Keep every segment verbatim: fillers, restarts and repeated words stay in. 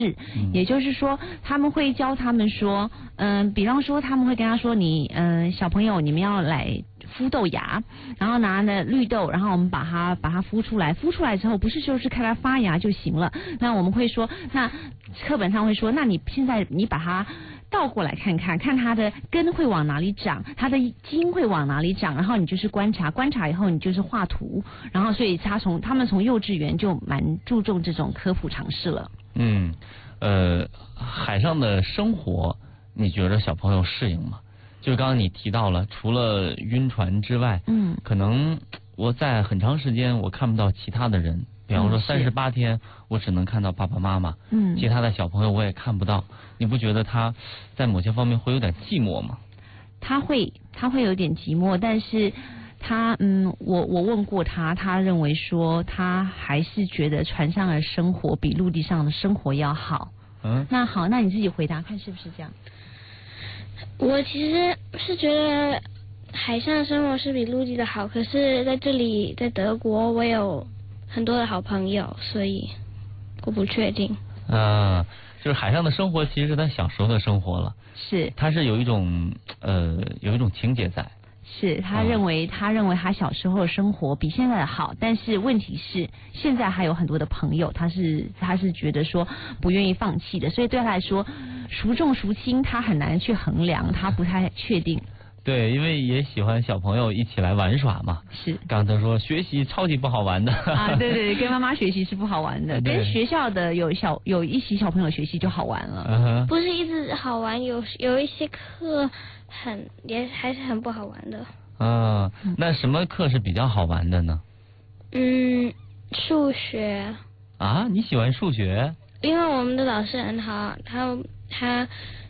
也就是说，他们会教他们说，嗯、呃，比方说他们会跟他说，你，嗯、呃，小朋友，你们要来孵豆芽，然后拿了绿豆，然后我们把它把它孵出来，孵出来之后，不是就是看它发芽就行了。那我们会说，那课本上会说，那你现在你把它倒过来看看，看它的根会往哪里长，它的茎会往哪里长，然后你就是观察，观察以后你就是画图，然后所以他从他们从幼稚园就蛮注重这种科普常识了。 嗯，呃，海上的生活，你觉得小朋友适应吗？就是刚刚你提到了，除了晕船之外，嗯，可能我在很长时间我看不到其他的人，比方说三十八天，我只能看到爸爸妈妈，嗯，其他的小朋友我也看不到。你不觉得他在某些方面会有点寂寞吗？ 他会，他会有点寂寞，但是他，嗯，我我问过他，他认为说他还是觉得船上的生活比陆地上的生活要好。嗯，那好，那你自己回答看是不是这样？ 我其实是觉得海上生活是比陆地的好，可是在这里在德国我有很多的好朋友，所以我不确定。 啊，就是海上的生活其实是他小时候的生活了， 是， 他是有一种呃有一种情节在。 是他认为，他认为他小时候的生活比现在的好，但是问题是现在还有很多的朋友，他是他是觉得说不愿意放弃的，所以对他来说孰重孰轻他很难去衡量，他不太确定。 对，因为也喜欢小朋友一起来玩耍嘛。 是， 刚才说学习超级不好玩的啊，对对，跟妈妈学习是不好玩的，跟学校的有小有一起小朋友学习就好玩了。 Uh-huh. 不是一直好玩，有有一些课很也还是很不好玩的。 啊，那什么课是比较好玩的呢？ 嗯，数学。 啊，你喜欢数学？ 因为我们的老师很好，他他。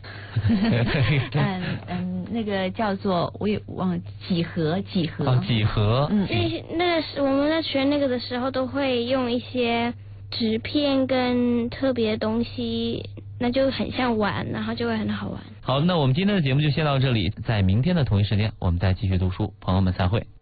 嗯嗯，那个叫做我也忘了几何几何。 哦，几何。 嗯，那那个是我们在学那个的时候都会用一些纸片跟特别东西，那就很像玩，然后就会很好玩。 好，那我们今天的节目就先到这里，在明天的同一时间我们再继续读书，朋友们散会。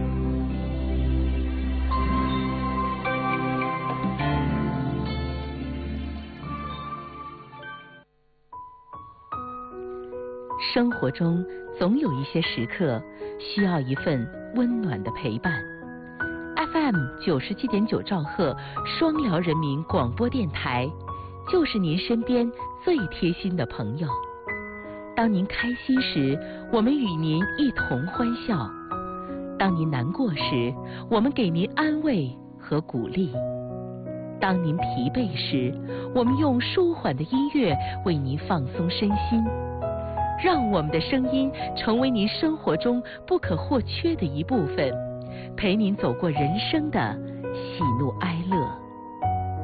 生活中总有一些时刻需要一份温暖的陪伴。F M 九十七点九兆赫双辽人民广播电台，就是您身边最贴心的朋友。当您开心时，我们与您一同欢笑；当您难过时，我们给您安慰和鼓励；当您疲惫时，我们用舒缓的音乐为您放松身心。让我们的声音成为您生活中不可或缺的一部分，陪您走过人生的喜怒哀乐。